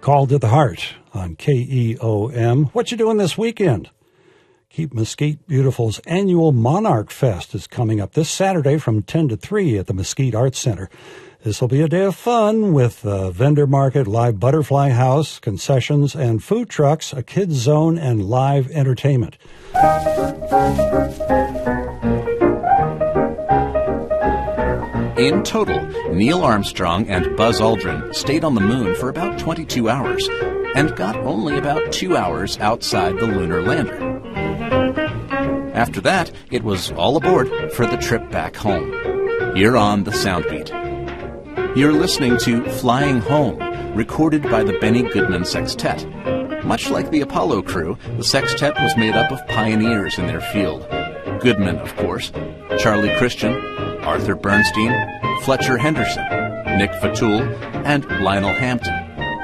Call to the Heart on KEOM. What you doing this weekend? Keep Mesquite Beautiful's annual Monarch Fest is coming up this Saturday from 10 to 3 at the Mesquite Arts Center. This will be a day of fun with a vendor market, live butterfly house, concessions, and food trucks, a kids zone, and live entertainment. In total, Neil Armstrong and Buzz Aldrin stayed on the moon for about 22 hours and got only about 2 hours outside the lunar lander. After that, it was all aboard for the trip back home. Here on the Soundbeat. You're listening to Flying Home, recorded by the Benny Goodman Sextet. Much like the Apollo crew, the sextet was made up of pioneers in their field. Goodman, of course, Charlie Christian, Arthur Bernstein, Fletcher Henderson, Nick Fatul, and Lionel Hampton.